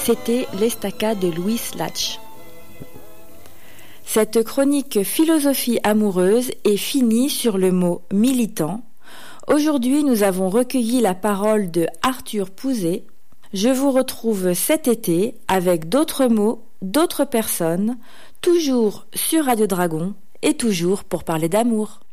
c'était l'Estaca de Louis Latch. Cette chronique philosophie amoureuse est finie sur le mot militant. Aujourd'hui, nous avons recueilli la parole de Arthur Pouzet. Je vous retrouve cet été avec d'autres mots, d'autres personnes, toujours sur Radio Dragon et toujours pour parler d'amour.